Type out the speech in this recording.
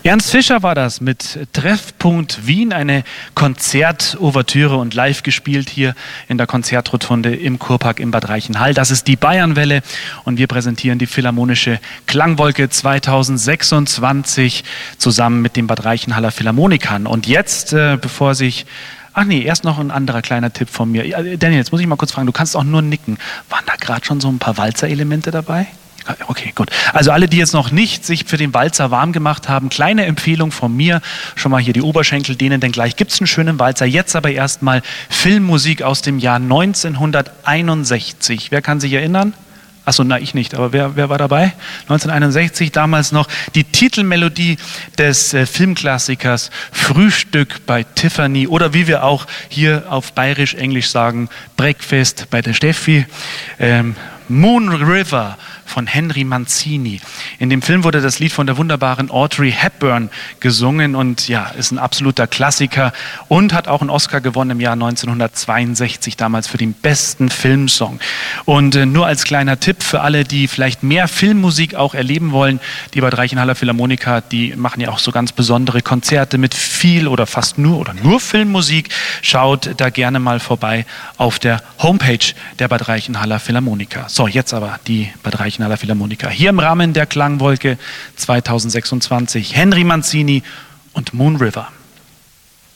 Ernst Fischer war das mit Treffpunkt Wien, eine Konzertouvertüre und live gespielt hier in der Konzertrotunde im Kurpark in Bad Reichenhall. Das ist die Bayernwelle und wir präsentieren die Philharmonische Klangwolke 2026 zusammen mit den Bad Reichenhaller Philharmonikern. Und jetzt, bevor sich... Ach nee, erst noch ein anderer kleiner Tipp von mir. Daniel, jetzt muss ich mal kurz fragen, du kannst auch nur nicken. Waren da gerade schon so ein paar Walzer-Elemente dabei? Okay, gut. Also alle, die jetzt noch nicht sich für den Walzer warm gemacht haben, kleine Empfehlung von mir, schon mal hier die Oberschenkel dehnen, denn gleich gibt es einen schönen Walzer. Jetzt aber erstmal Filmmusik aus dem Jahr 1961. Wer kann sich erinnern? Achso, na, ich nicht, aber wer war dabei? 1961, damals noch die Titelmelodie des Filmklassikers Frühstück bei Tiffany oder wie wir auch hier auf Bayerisch-Englisch sagen, Breakfast bei der Steffi. Moon River von Henry Mancini. In dem Film wurde das Lied von der wunderbaren Audrey Hepburn gesungen und ja, ist ein absoluter Klassiker und hat auch einen Oscar gewonnen im Jahr 1962, damals für den besten Filmsong. Und nur als kleiner Tipp für alle, die vielleicht mehr Filmmusik auch erleben wollen, die Bad Reichenhaller Philharmoniker, die machen ja auch so ganz besondere Konzerte mit viel oder fast nur Filmmusik. Schaut da gerne mal vorbei auf der Homepage der Bad Reichenhaller Philharmoniker. So, jetzt aber die Bad Reichenhaller Philharmoniker. Hier im Rahmen der Klangwolke 2026 Henry Mancini und Moon River.